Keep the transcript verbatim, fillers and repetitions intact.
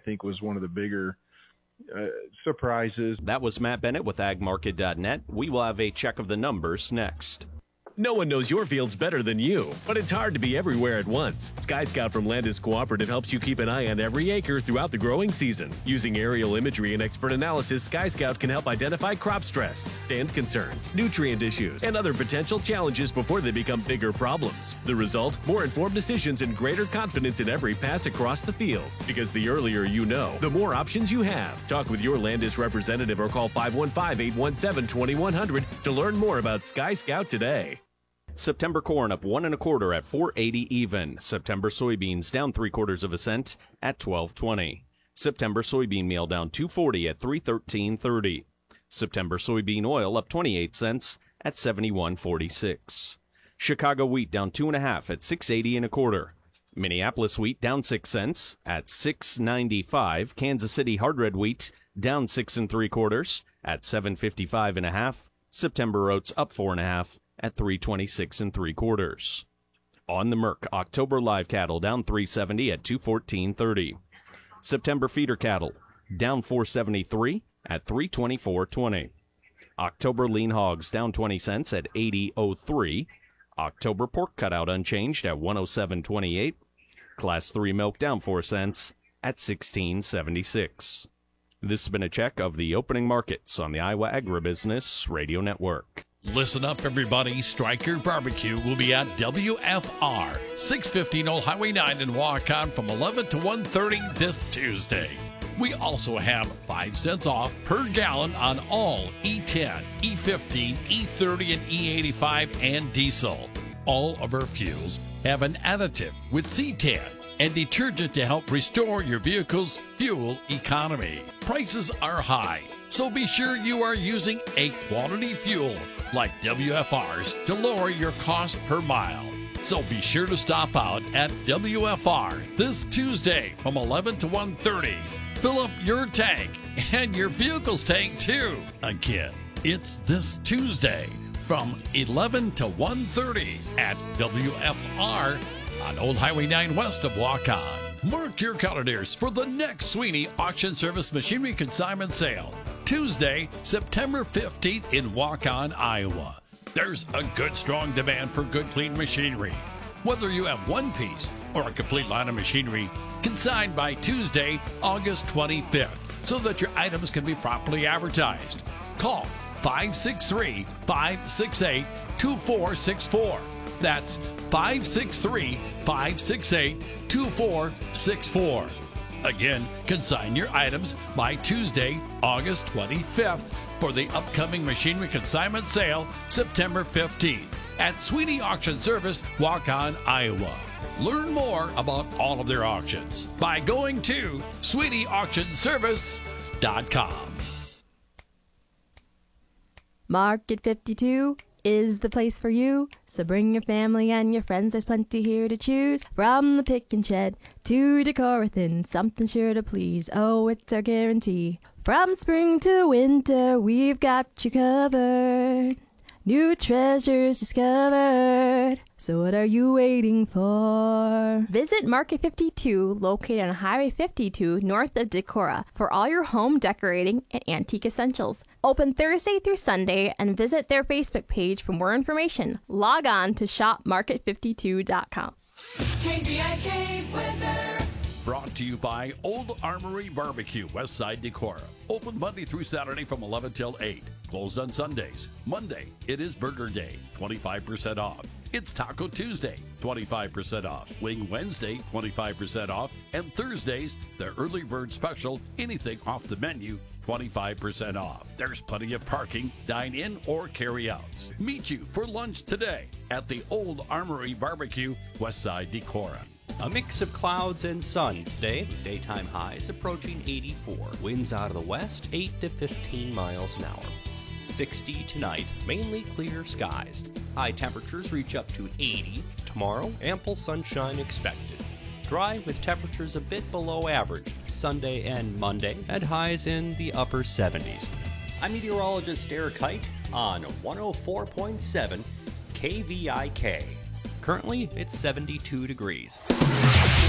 think was one of the bigger uh, surprises. That was Matt Bennett with ag market dot net. We will have a check of the numbers next. No one knows your fields better than you, but it's hard to be everywhere at once. Sky Scout from Landis Cooperative helps you keep an eye on every acre throughout the growing season. Using aerial imagery and expert analysis, Sky Scout can help identify crop stress, stand concerns, nutrient issues, and other potential challenges before they become bigger problems. The result? More informed decisions and greater confidence in every pass across the field. Because the earlier you know, the more options you have. Talk with your Landis representative or call five one five, eight one seven, two one zero zero to learn more about Sky Scout today. September corn up one and a quarter at four eighty even. September soybeans down three quarters of a cent at twelve twenty. September soybean meal down two forty at three thirteen thirty. September soybean oil up twenty-eight cents at seventy-one forty-six. Chicago wheat down two and a half at six eighty and a quarter. Minneapolis wheat down six cents at six ninety-five. Kansas City hard red wheat down six and three quarters at seven fifty-five and a half. September oats up four and a half at three twenty-six and three quarters. On the Merc, October live cattle down three seventy at two fourteen thirty. September feeder cattle down four seventy-three at three twenty-four twenty. October lean hogs down twenty cents at eighty oh three. October pork cutout unchanged at one oh seven twenty-eight. Class three milk down four cents at sixteen seventy-six. This has been a check of the opening markets on the Iowa Agribusiness Radio Network. Listen up, everybody. Stryker Barbecue will be at W F R, six fifteen Old Highway nine in Waukon from eleven to one thirty this Tuesday. We also have five cents off per gallon on all E ten, E fifteen, E thirty, and E eighty-five and diesel. All of our fuels have an additive with C ten and detergent to help restore your vehicle's fuel economy. Prices are high, so be sure you are using a quality fuel like W F R's to lower your cost per mile. So be sure to stop out at W F R this Tuesday from eleven to one thirty. Fill up your tank and your vehicle's tank too. Again, it's this Tuesday from eleven to one thirty at W F R on Old Highway nine west of Waukon. Mark your calendars for the next Sweeney Auction Service Machinery Consignment Sale. Tuesday, September fifteenth in Waukon, Iowa. There's a good, strong demand for good, clean machinery. Whether you have one piece or a complete line of machinery, consigned by Tuesday, August twenty-fifth, so that your items can be properly advertised. Call five six three, five six eight, two four six four. That's five six three, five six eight, two four six four. Again, consign your items by Tuesday, August twenty-fifth for the upcoming Machinery Consignment Sale, September fifteenth at Sweeney Auction Service, Waukon, Iowa. Learn more about all of their auctions by going to sweeney auction service dot com. Market fifty-two is the place for you, so bring your family and your friends, there's plenty here to choose. From the pick and shed to Decorathon, something sure to please, oh, it's our guarantee. From spring to winter, we've got you covered, new treasures discovered, so what are you waiting for? Visit Market fifty-two, located on Highway fifty-two, north of Decorah, for all your home decorating and antique essentials. Open Thursday through Sunday, and visit their Facebook page for more information. Log on to shop market fifty-two dot com. K V I K weather. Brought to you by Old Armory Barbecue, Westside Decorah. Open Monday through Saturday from eleven till eight. Closed on Sundays. Monday, it is Burger Day, twenty-five percent off. It's Taco Tuesday, twenty-five percent off. Wing Wednesday, twenty-five percent off. And Thursdays, the early bird special, anything off the menu, twenty-five percent off. There's plenty of parking, dine-in, or carry-outs. Meet you for lunch today at the Old Armory Barbecue, Westside Decorah. A mix of clouds and sun today, with daytime highs approaching eighty-four. Winds out of the west, eight to fifteen miles an hour. sixty tonight, mainly clear skies. High temperatures reach up to eighty. Tomorrow, ample sunshine expected. Dry with temperatures a bit below average Sunday and Monday, at highs in the upper seventies. I'm meteorologist Eric Height on one oh four point seven K V I K. Currently, it's seventy-two degrees.